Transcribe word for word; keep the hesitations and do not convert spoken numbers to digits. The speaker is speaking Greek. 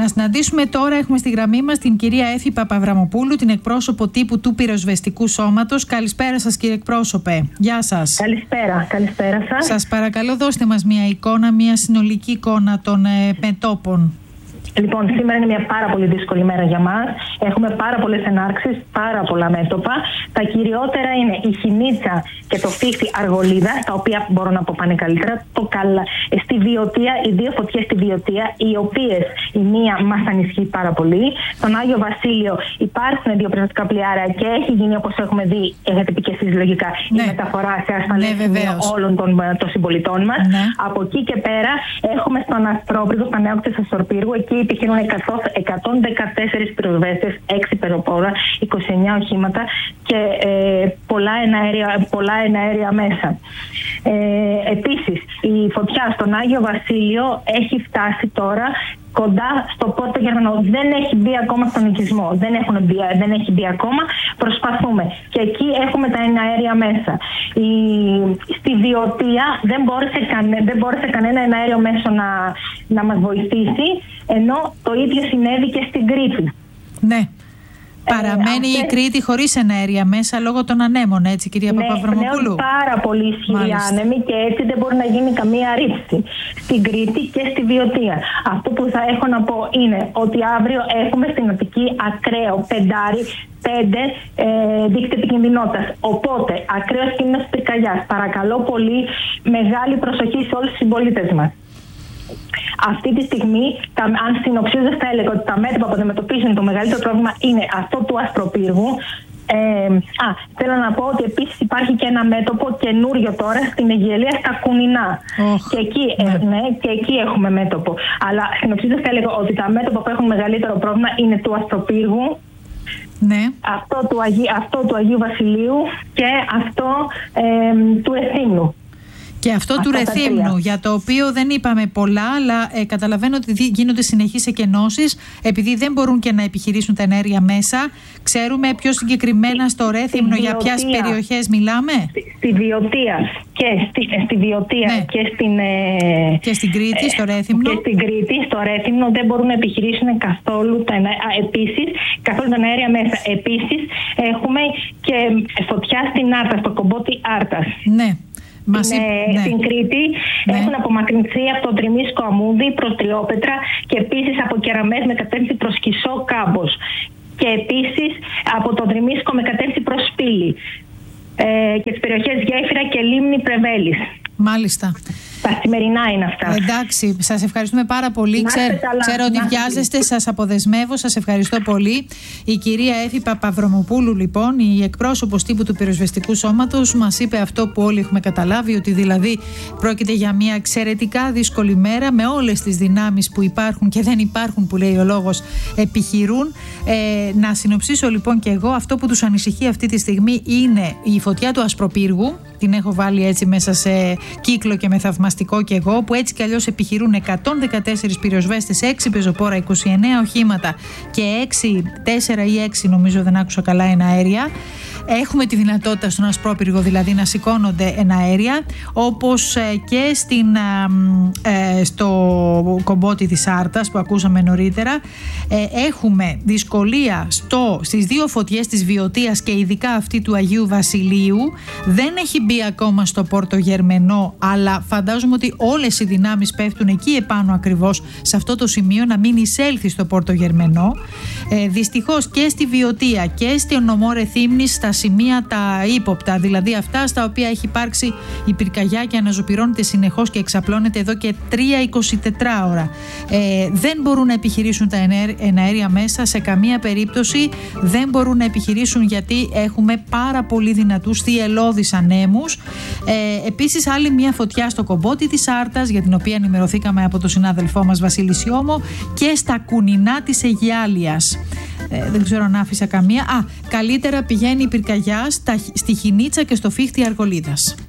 Να συναντήσουμε τώρα, έχουμε στη γραμμή μας την κυρία Έφη Παπαβραμοπούλου, την εκπρόσωπο τύπου του Πυροσβεστικού Σώματος. Καλησπέρα σας, κύριε εκπρόσωπε. Γεια σας. Καλησπέρα, καλησπέρα σας. Σας παρακαλώ, δώστε μας μια εικόνα, μια συνολική εικόνα των ε, μετώπων. Λοιπόν, σήμερα είναι μια πάρα πολύ δύσκολη μέρα για μας. Έχουμε πάρα πολλές ενάρξεις, πάρα πολλά μέτωπα. Τα κυριότερα είναι η Χινίτσα και το Φίχτη Αργολίδα, τα οποία μπορώ να πω πάνε καλύτερα. Το καλά. Στη Βιωτία, οι δύο φωτιές στη Βιωτία, οι οποίες η μία μας ανισχύει πάρα πολύ. Στον Άγιο Βασίλειο υπάρχουν δύο πυροσβεστικά πλοιάρια και έχει γίνει, όπως έχουμε δει, έχετε πει και εσείς λογικά, ναι. η μεταφορά σε ασφαλές σημείο ναι, όλων των, των συμπολιτών μας. Ναι. Από εκεί και πέρα έχουμε στον Αστρόπυργο, στα νέα της Αστροπύργου, εκεί επιχειρούν εκατόν δεκατέσσερις πυροσβέστες, έξι πεζοπόρα, είκοσι εννέα οχήματα και ε, πολλά, εναέρια, πολλά εναέρια μέσα. Ε, επίσης, η φωτιά στον Άγιο Βασίλειο έχει φτάσει τώρα κοντά στο Πόρτο Γερμανό. Δεν έχει μπει ακόμα στον οικισμό. Δεν, έχουν μπει, δεν έχει μπει ακόμα. Προσπαθούμε. Και εκεί έχουμε τα εναέρια μέσα. Η, στη Βιωτία δεν μπόρεσε, κανε, δεν μπόρεσε κανένα εναέριο μέσο να, να μας βοηθήσει, ενώ το ίδιο συνέβη και στην Κρήτη. Ναι. Παραμένει ε, η Κρήτη χωρίς εναέρια μέσα λόγω των ανέμων, έτσι, κυρία ναι, Παπαβραμοπούλου. Ναι, πάρα πολύ ισχυροί άνεμοι και έτσι δεν μπορεί να γίνει καμία ρήψη στην Κρήτη και στη Βιωτία. Αυτό που θα έχω να πω είναι ότι αύριο έχουμε στην Αττική ακραίο πεντάρι, πέντε ε, δίκτυα επικινδυνότητας. Οπότε, ακραίος κίνδυνος πυρκαγιάς. Παρακαλώ πολύ, μεγάλη προσοχή σε όλους τους συμπολίτες μας. Αυτή τη στιγμή, τα, αν συνοψίζοντας, θα έλεγα ότι τα μέτωπα που αντιμετωπίζουν το μεγαλύτερο πρόβλημα είναι αυτό του Αστροπύργου. Ε, α, θέλω να πω ότι επίσης υπάρχει και ένα μέτωπο καινούριο τώρα στην Αιγιαλία, στα Κουνινά. Oh, και, εκεί, ναι. Ε, ναι, και εκεί έχουμε μέτωπο. Αλλά συνοψίζοντας, θα έλεγα ότι τα μέτωπα που έχουν μεγαλύτερο πρόβλημα είναι του Αστροπύργου, ναι. αυτό, του Αγί, αυτό του Αγίου Βασιλείου και αυτό ε, του Εθήμνου. Και αυτό Αυτά του Ρεθύμνου, για το οποίο δεν είπαμε πολλά, αλλά ε, καταλαβαίνω ότι γίνονται συνεχείς εκενώσεις, επειδή δεν μπορούν και να επιχειρήσουν τα εναέρια μέσα. Ξέρουμε πιο συγκεκριμένα στο Ρεθύμνο για ποιες περιοχές μιλάμε. Στη, στη Βιωτία και στη, στη Βιωτία ναι. και, στην, ε, και στην Κρήτη, ε, στο Ρεθύμνο. Και στην Κρήτη, στο Ρεθύμνο δεν μπορούν να επιχειρήσουν καθόλου τα, επίσης, καθόλου τα εναέρια μέσα. Επίσης, έχουμε και φωτιά στην Άρτα, στο κομπότι Άρτας. Ναι. Στην, ναι. στην Κρήτη ναι. έχουν απομακρυνθεί από το Τριμίσκο Αμμούδι προς Τριόπετρα και επίσης από Κεραμές με κατεύθυνση προς Κισό Κάμπος και επίσης από το Τριμίσκο με κατεύθυνση προς Σπήλη ε, και τις περιοχές Γέφυρα και Λίμνη Πρεβέλης. Μάλιστα. Τα σημερινά είναι αυτά. Εντάξει, σας ευχαριστούμε πάρα πολύ. Ξέρ, ξέρω ότι βιάζεστε, σας αποδεσμεύω, σας ευχαριστώ πολύ. Η κυρία Έφη Παπαβραμοπούλου, λοιπόν, η εκπρόσωπος τύπου του Πυροσβεστικού Σώματος, μας είπε αυτό που όλοι έχουμε καταλάβει, ότι δηλαδή πρόκειται για μια εξαιρετικά δύσκολη μέρα, με όλες τις δυνάμεις που υπάρχουν και δεν υπάρχουν, που λέει ο λόγος, επιχειρούν. Ε, να συνοψίσω λοιπόν και εγώ, αυτό που τους ανησυχεί αυτή τη στιγμή είναι η φωτιά του Ασπροπύργου. Την έχω βάλει έτσι μέσα σε κύκλο και με θαυμαστικό κι εγώ, που έτσι κι αλλιώς επιχειρούν εκατόν δεκατέσσερις πυροσβέστες, έξι πεζοπόρα, είκοσι εννέα οχήματα και έξι, τέσσερα ή έξι νομίζω, δεν άκουσα καλά, εναέρια. Έχουμε τη δυνατότητα στον Ασπρόπυργο δηλαδή να σηκώνονται εναέρια, όπως και στην, ε, στο κομπότι της Άρτας που ακούσαμε νωρίτερα. Ε, έχουμε δυσκολία στο, στις δύο φωτιές της Βιωτίας και ειδικά αυτή του Αγίου Βασιλείου. Δεν έχει μπει ακόμα στο Πόρτο Γερμενό, αλλά φαντάζομαι ότι όλες οι δυνάμεις πέφτουν εκεί επάνω ακριβώς σε αυτό το σημείο, να μην εισέλθει στο Πόρτο Γερμενό. Ε, δυστυχώς και στη Βιωτία και στη νομό Ρεθύμνης, στα σημεία τα ύποπτα, δηλαδή αυτά στα οποία έχει υπάρξει η πυρκαγιά και αναζωπυρώνεται συνεχώς και εξαπλώνεται εδώ και τρία εικοσιτετράωρα. Ε, δεν μπορούν να επιχειρήσουν τα εναέρια μέσα σε καμία περίπτωση, δεν μπορούν να επιχειρήσουν γιατί έχουμε πάρα πολύ δυνατούς θυελλώδεις ανέμους. Ε, επίσης, άλλη μια φωτιά στο κομπότι της Άρτας, για την οποία ενημερωθήκαμε από τον συνάδελφό μας Βασίλη Σιώμο, και στα Κουνινά της Αιγιάλειας. Ε, δεν ξέρω αν άφησα καμία. Α, καλύτερα πηγαίνει η πυρκαγιά στα, στη Χινίτσα και στο Φίχτη Αργολίδας.